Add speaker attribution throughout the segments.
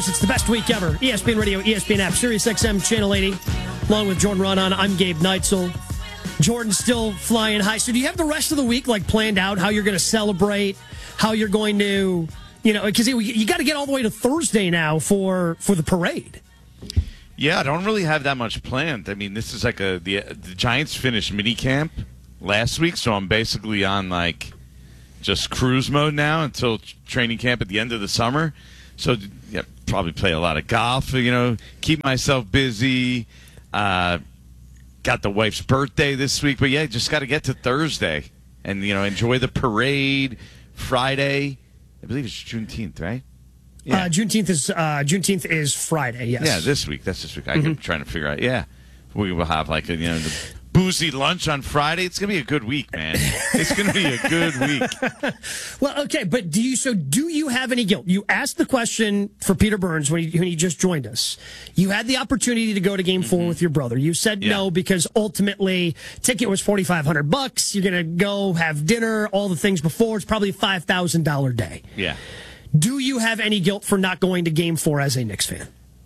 Speaker 1: It's the best week ever. ESPN Radio, ESPN app, Sirius XM, Channel 80. Along with Jordan Raanan, I'm Gabe Neitzel. Jordan's still flying high. So do you have the rest of the week planned out, how you're going to celebrate, how you're going to, because you got to get all the way to Thursday now for the parade.
Speaker 2: Yeah, I don't really have that much planned. I mean, this is like the Giants finished minicamp last week, so I'm basically on just cruise mode now until training camp at the end of the summer. So yeah, probably play a lot of golf, keep myself busy. Got the wife's birthday this week, but yeah, just got to get to Thursday and enjoy the parade. Friday, I believe it's Juneteenth, right?
Speaker 1: Yeah. Juneteenth is Friday. Yes.
Speaker 2: Yeah, this week. That's this week. I'm trying to figure out. Yeah, we will have the boozy lunch on Friday. It's gonna be a good week, man. It's gonna be a good week.
Speaker 1: Well, okay, but do you have any guilt? You asked the question for Peter Burns when he just joined us. You had the opportunity to go to Game 4 with your brother. You said no because ultimately ticket was $4,500. You're gonna go have dinner, all the things before. It's probably a $5,000 day.
Speaker 2: Yeah.
Speaker 1: Do you have any guilt for not going to Game 4 as a Knicks fan?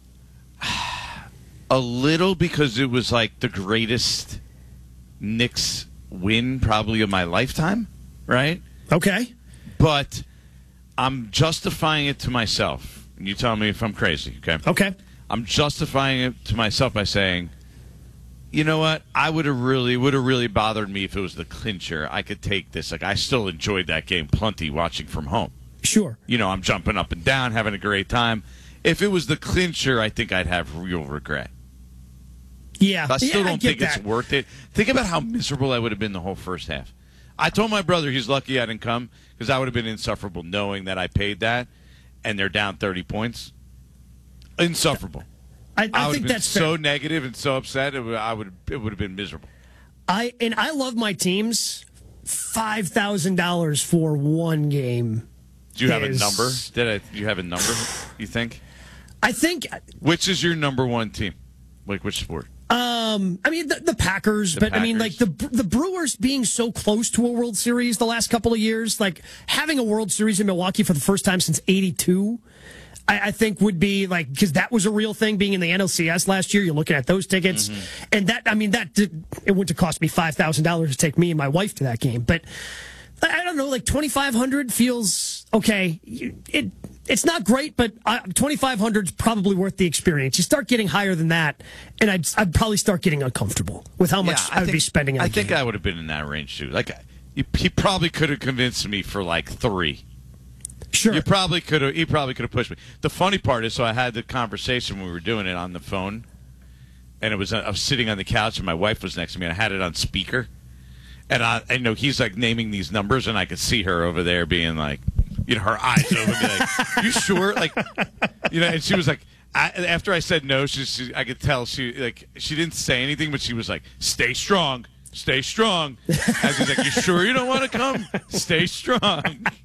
Speaker 2: A little, because it was the greatest Knicks win probably of my lifetime, right?
Speaker 1: Okay.
Speaker 2: But I'm justifying it to myself. And you tell me if I'm crazy, okay?
Speaker 1: Okay.
Speaker 2: I'm justifying it to myself by saying, you know what? would have really bothered me if it was the clincher. I could take this. I still enjoyed that game plenty watching from home.
Speaker 1: Sure.
Speaker 2: I'm jumping up and down, having a great time. If it was the clincher, I think I'd have real regret.
Speaker 1: Yeah.
Speaker 2: I still don't think it's worth it. Think about how miserable I would have been the whole first half. I told my brother he's lucky I didn't come because I would have been insufferable knowing that I paid that and they're down 30 points. Insufferable.
Speaker 1: I think that's
Speaker 2: so
Speaker 1: fair.
Speaker 2: negative and so upset. It would have been miserable.
Speaker 1: I love my teams. $5,000 for one game.
Speaker 2: Do you have a number? Do you have a number, you think?
Speaker 1: I think.
Speaker 2: Which is your number one team? Which sport?
Speaker 1: The Packers, but
Speaker 2: Packers.
Speaker 1: the Brewers being so close to a World Series the last couple of years, having a World Series in Milwaukee for the first time since '82, I think would be because that was a real thing. Being in the NLCS last year, you're looking at those tickets, and it wouldn't have cost me $5,000 to take me and my wife to that game, but I don't know, $2,500 feels okay. It's not great, but $2,500 is probably worth the experience. You start getting higher than that, and I'd probably start getting uncomfortable with how much I'd be spending on a game.
Speaker 2: I think I would have been in that range too. He probably could have convinced me for $3.
Speaker 1: Sure.
Speaker 2: He probably could have pushed me. The funny part is, so I had the conversation when we were doing it on the phone, and I was sitting on the couch, and my wife was next to me, and I had it on speaker, and I know he's naming these numbers, and I could see her over there being her eyes open, you sure? And she was after I said no, I could tell she didn't say anything, but she was stay strong. Stay strong. And she's you sure you don't want to come? Stay strong.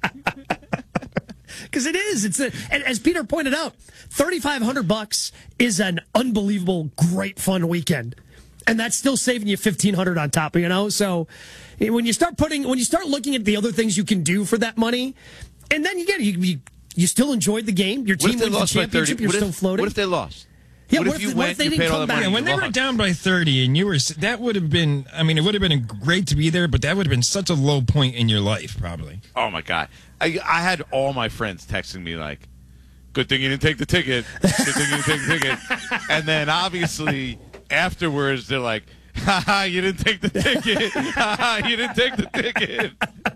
Speaker 1: Because it is. And as Peter pointed out, $3,500 is an unbelievable, great, fun weekend. And that's still saving you $1,500 on top, So when you start looking at the other things you can do for that money, and then you still enjoyed the game. Your team wins the championship. You're still floating.
Speaker 2: What if they lost?
Speaker 1: Yeah, what if they didn't come back?
Speaker 3: When they were down by 30 and that would have been, it would have been great to be there, but that would have been such a low point in your life, probably.
Speaker 2: Oh, my God. I had all my friends texting me good thing you didn't take the ticket. Good thing you didn't take the ticket. And then, obviously, afterwards, they're ha ha, you didn't take the ticket. Ha ha, you didn't take the ticket.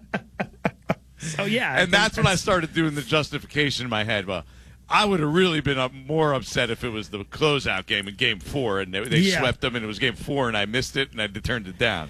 Speaker 1: Oh, yeah.
Speaker 2: And that's when I started doing the justification in my head. Well, I would have really been more upset if it was the closeout game in Game 4, and they swept them, and it was Game 4, and I missed it, and I turned it down.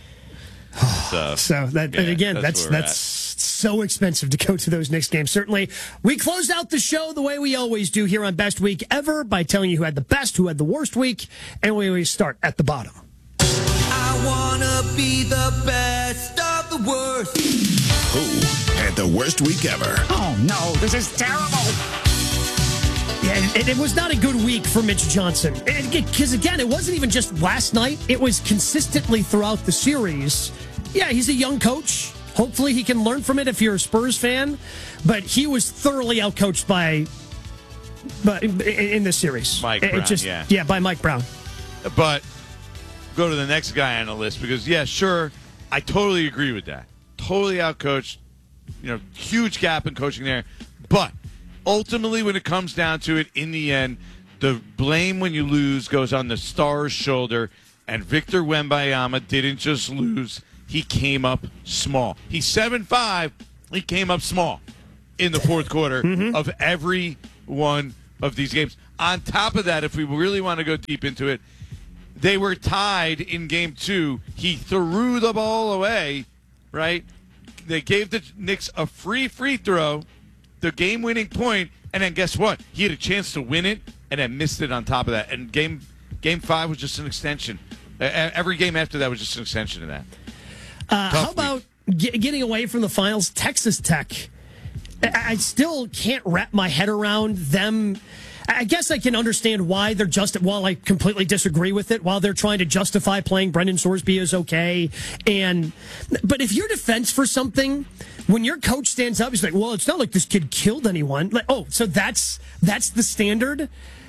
Speaker 1: That's so expensive to go to those Knicks games. Certainly, we close out the show the way we always do here on Best Week Ever by telling you who had the best, who had the worst week, and we always start at the bottom.
Speaker 4: I want to be the best of the worst.
Speaker 5: Who had the worst week ever?
Speaker 6: Oh, no, this is terrible.
Speaker 1: Yeah, it was not a good week for Mitch Johnson. Because, again, it wasn't even just last night. It was consistently throughout the series. Yeah, he's a young coach. Hopefully he can learn from it if you're a Spurs fan. But he was thoroughly outcoached by but in this series.
Speaker 2: Mike Brown,
Speaker 1: yeah, by Mike Brown.
Speaker 2: But go to the next guy on the list because, yeah, sure, I totally agree with that. Totally outcoached, huge gap in coaching there. But ultimately, when it comes down to it, in the end, the blame when you lose goes on the star's shoulder. And Victor Wembanyama didn't just lose. He came up small. He's 7'5". He came up small in the fourth quarter of every one of these games. On top of that, if we really want to go deep into it, they were tied in game 2. He threw the ball away, right? They gave the Knicks a free throw, the game-winning point, and then guess what? He had a chance to win it and then missed it on top of that. And game 5 was just an extension. Every game after that was just an extension of that.
Speaker 1: How about getting away from the finals? Texas Tech. I still can't wrap my head around them. I guess I can understand why they're while I completely disagree with it, while they're trying to justify playing Brendan Sorsby is okay. But if your defense for something, when your coach stands up, he's like, well, it's not like this kid killed anyone. Like, oh, so that's the standard?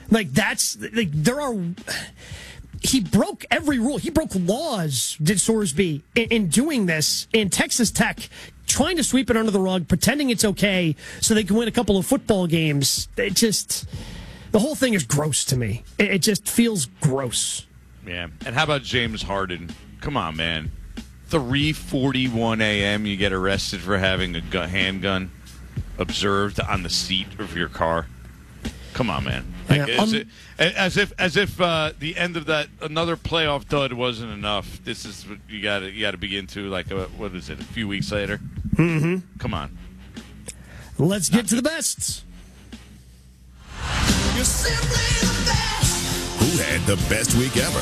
Speaker 1: He broke every rule. He broke laws, did Sorsby, in doing this. In Texas Tech, trying to sweep it under the rug, pretending it's okay so they can win a couple of football games. The whole thing is gross to me. It just feels gross.
Speaker 2: Yeah. And how about James Harden? Come on, man. 3:41 a.m. you get arrested for having a handgun observed on the seat of your car. Come on, man. As if the end of that another playoff dud wasn't enough. This is what you got to begin to what is it? A few weeks later.
Speaker 1: Mm-hmm.
Speaker 2: Come on.
Speaker 1: Let's get to the bests.
Speaker 4: You're simply the best.
Speaker 5: Who had the best week ever?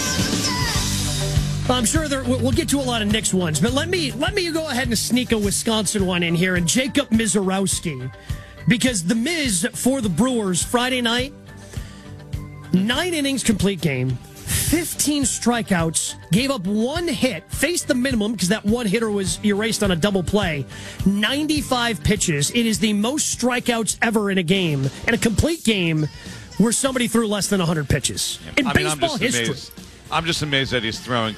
Speaker 1: I'm sure we'll get to a lot of Knicks ones, but let me go ahead and sneak a Wisconsin one in here, and Jacob Mizorowski. Because the Miz for the Brewers Friday night, 9 innings complete game, 15 strikeouts, gave up 1 hit, faced the minimum because that one hitter was erased on a double play, 95 pitches. It is the most strikeouts ever in a game, in a complete game where somebody threw less than 100 pitches. In baseball history.
Speaker 2: Amazed. I'm just amazed that he's throwing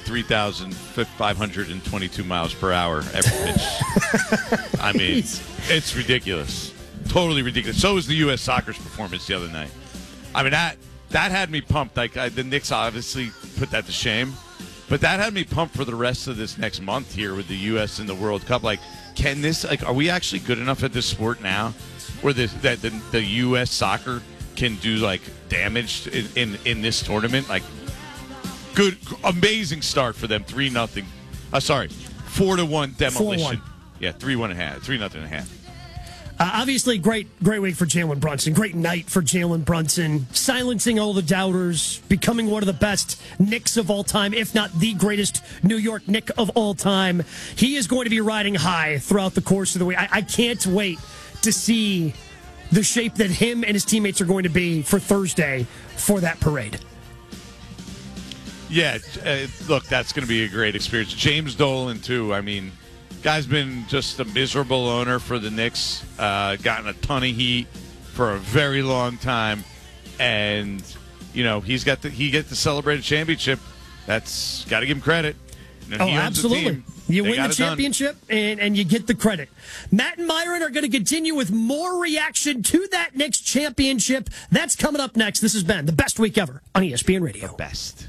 Speaker 2: 3,522 miles per hour every pitch. I mean, it's ridiculous. Totally ridiculous. So was the U.S. Soccer's performance the other night. I mean, that had me pumped. The Knicks obviously put that to shame. But that had me pumped for the rest of this next month here with the U.S. in the World Cup. Are we actually good enough at this sport now where the U.S. Soccer can do, damage in this tournament? Good, amazing start for them. 3-0. 4-1 demolition.
Speaker 1: 4-1.
Speaker 2: Yeah, 3-1.5. 3-0.5.
Speaker 1: Obviously, great week for Jalen Brunson. Great night for Jalen Brunson. Silencing all the doubters, becoming one of the best Knicks of all time, if not the greatest New York Knick of all time. He is going to be riding high throughout the course of the week. I can't wait to see the shape that him and his teammates are going to be for Thursday for that parade.
Speaker 2: Yeah, look, that's going to be a great experience. James Dolan, too. I mean, guy's been just a miserable owner for the Knicks, gotten a ton of heat for a very long time, and he gets to celebrate a championship. That's got to give him credit.
Speaker 1: Absolutely. You win the championship, and you get the credit. Matt and Myron are going to continue with more reaction to that Knicks championship. That's coming up next. This has been the best week ever on ESPN Radio.
Speaker 2: The best.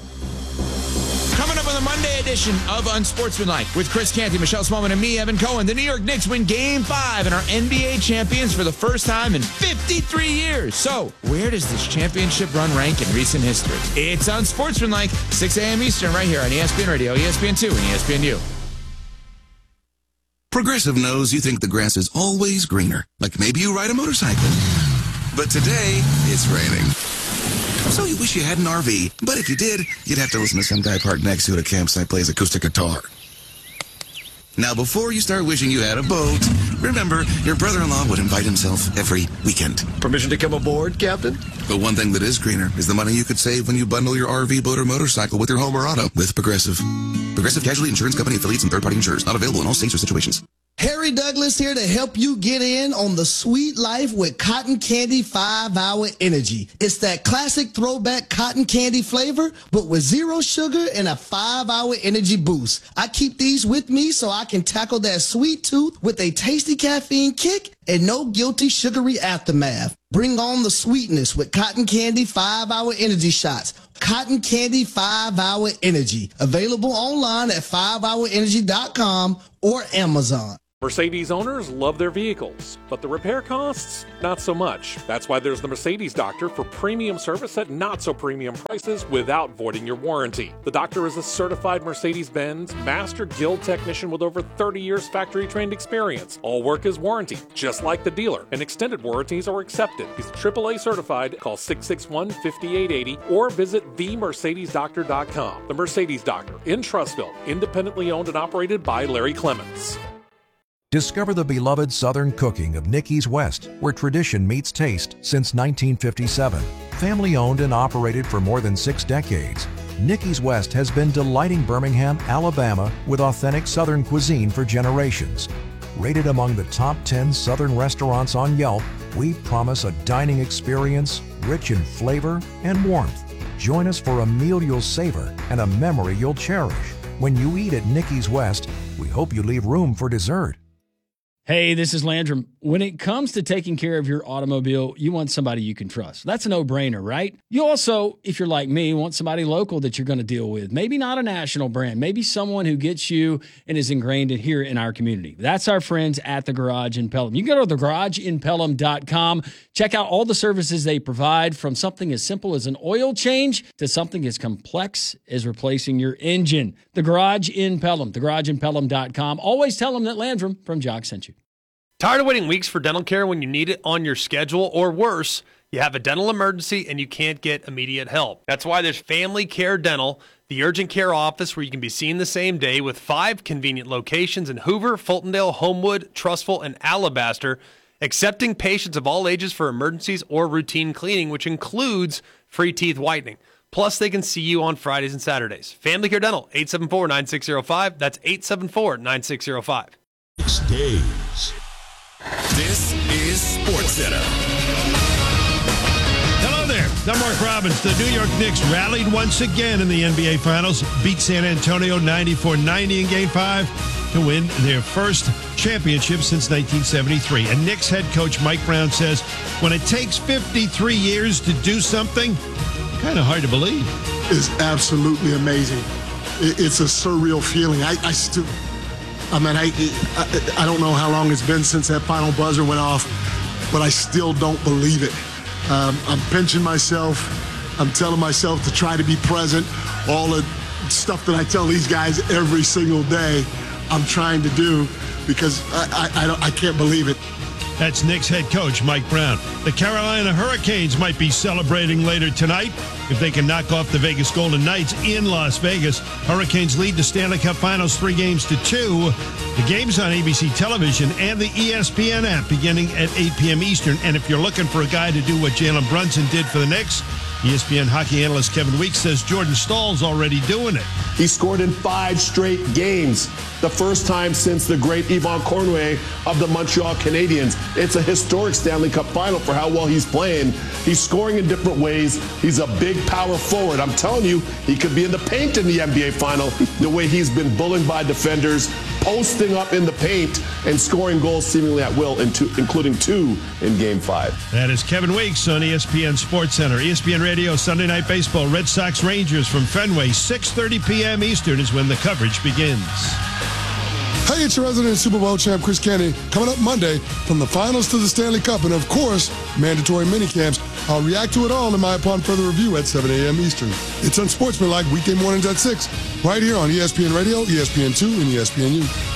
Speaker 7: Coming up on the Monday edition of Unsportsmanlike with Chris Canty, Michelle Smallman, and me, Evan Cohen. The New York Knicks win Game 5 and are NBA champions for the first time in 53 years. So, where does this championship run rank in recent history? It's Unsportsmanlike, 6 a.m. Eastern, right here on ESPN Radio, ESPN2, and ESPNU.
Speaker 8: Progressive knows you think the grass is always greener, like maybe you ride a motorcycle. But today, it's raining. So you wish you had an RV, but if you did, you'd have to listen to some guy parked next to it at a campsite plays acoustic guitar. Now, before you start wishing you had a boat, remember, your brother-in-law would invite himself every weekend.
Speaker 9: Permission to come aboard, Captain?
Speaker 8: But one thing that is greener is the money you could save when you bundle your RV, boat, or motorcycle with your home or auto with Progressive. Progressive Casualty Insurance Company affiliates and third-party insurers. Not available in all states or situations.
Speaker 10: Harry Douglas here to help you get in on the sweet life with Cotton Candy 5-Hour Energy. It's that classic throwback cotton candy flavor, but with 0 sugar and a 5-hour energy boost. I keep these with me so I can tackle that sweet tooth with a tasty caffeine kick and no guilty sugary aftermath. Bring on the sweetness with Cotton Candy 5-Hour Energy Shots. Cotton Candy 5-Hour Energy. Available online at 5hourenergy.com or Amazon.
Speaker 11: Mercedes owners love their vehicles, but the repair costs, not so much. That's why there's the Mercedes Doctor for premium service at not so premium prices without voiding your warranty. The Doctor is a certified Mercedes-Benz Master Guild technician with over 30 years factory trained experience. All work is warranted, just like the dealer, and extended warranties are accepted. He's AAA certified. Call 661-5880 or visit themercedesdoctor.com. The Mercedes Doctor in Trussville, independently owned and operated by Larry Clements.
Speaker 12: Discover the beloved Southern cooking of Nicky's West, where tradition meets taste since 1957. Family owned and operated for more than 6 decades, Nicky's West has been delighting Birmingham, Alabama with authentic Southern cuisine for generations. Rated among the top 10 Southern restaurants on Yelp, we promise a dining experience rich in flavor and warmth. Join us for a meal you'll savor and a memory you'll cherish. When you eat at Nicky's West, we hope you leave room for dessert.
Speaker 13: Hey, this is Landrum. When it comes to taking care of your automobile, you want somebody you can trust. That's a no-brainer, right? You also, if you're like me, want somebody local that you're going to deal with. Maybe not a national brand. Maybe someone who gets you and is ingrained in here in our community. That's our friends at The Garage in Pelham. You can go to thegarageinpelham.com. Check out all the services they provide, from something as simple as an oil change to something as complex as replacing your engine. The Garage in Pelham, thegarageinpelham.com. Always tell them that Landrum from Jock sent you.
Speaker 14: Tired of waiting weeks for dental care when you need it on your schedule, or worse, you have a dental emergency and you can't get immediate help? That's why there's Family Care Dental, the urgent care office where you can be seen the same day, with 5 convenient locations in Hoover, Fultondale, Homewood, Trussville, and Alabaster, accepting patients of all ages for emergencies or routine cleaning, which includes free teeth whitening. Plus, they can see you on Fridays and Saturdays. Family Care Dental, 874-9605. That's 874-9605.
Speaker 5: Days. This is SportsCenter.
Speaker 15: Hello there. I'm Mark Robbins. The New York Knicks rallied once again in the NBA Finals, beat San Antonio 94-90 in Game 5 to win their first championship since 1973. And Knicks head coach Mike Brown says when it takes 53 years to do something, kind of hard to believe.
Speaker 16: It's absolutely amazing. It's a surreal feeling. I don't know how long it's been since that final buzzer went off, but I still don't believe it. I'm pinching myself. I'm telling myself to try to be present. All the stuff that I tell these guys every single day, I'm trying to do, because I can't believe it.
Speaker 15: That's Knicks head coach Mike Brown. The Carolina Hurricanes might be celebrating later tonight if they can knock off the Vegas Golden Knights in Las Vegas. Hurricanes lead the Stanley Cup Finals 3-2. The game's on ABC television and the ESPN app beginning at 8 p.m. Eastern. And if you're looking for a guy to do what Jalen Brunson did for the Knicks, ESPN hockey analyst Kevin Weeks says Jordan Stahl's already doing it.
Speaker 17: He scored in 5 straight games, the first time since the great Yvon Cornway of the Montreal Canadiens. It's a historic Stanley Cup final for how well he's playing. He's scoring in different ways. He's a big power forward. I'm telling you, he could be in the paint in the NBA final, the way he's been bullied by defenders, posting up in the paint and scoring goals seemingly at will, including 2 in Game 5.
Speaker 15: That is Kevin Weeks on ESPN SportsCenter. ESPN Radio Sunday Night Baseball, Red Sox Rangers from Fenway, 6:30 p.m. Eastern is when the coverage begins.
Speaker 16: Hey, it's your resident Super Bowl champ, Chris Canty. Coming up Monday, from the finals to the Stanley Cup, and of course, mandatory minicamps. I'll react to it all in my Upon Further Review at 7 a.m. Eastern. It's Unsportsmanlike weekday mornings at 6, right here on ESPN Radio, ESPN2, and ESPNU.